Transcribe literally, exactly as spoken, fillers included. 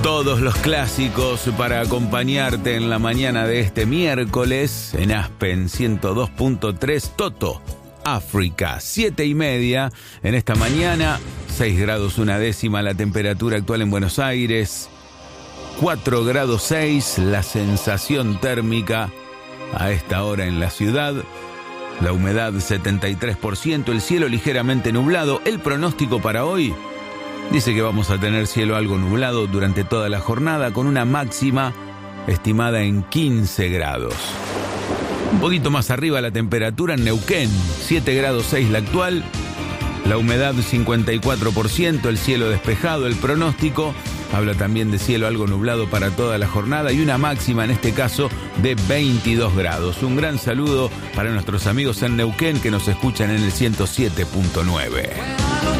Todos los clásicos para acompañarte en la mañana de este miércoles en Aspen ciento dos punto tres, Toto, África, siete y media en esta mañana, seis grados una décima la temperatura actual en Buenos Aires, cuatro grados seis la sensación térmica a esta hora en la ciudad, la humedad setenta y tres por ciento, el cielo ligeramente nublado, el pronóstico para hoy dice que vamos a tener cielo algo nublado durante toda la jornada con una máxima estimada en quince grados. Un poquito más arriba la temperatura en Neuquén, siete grados seis la actual, la humedad cincuenta y cuatro por ciento, el cielo despejado, el pronóstico habla también de cielo algo nublado para toda la jornada y una máxima en este caso de veintidós grados. Un gran saludo para nuestros amigos en Neuquén que nos escuchan en el ciento siete punto nueve.